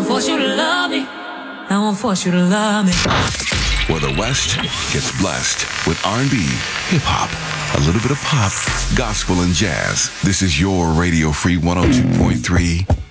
force you to love me. I won't force you to love me. Where the West gets blessed with R&B, hip-hop, a little bit of pop, gospel, and jazz. This is your Radio Free 102.3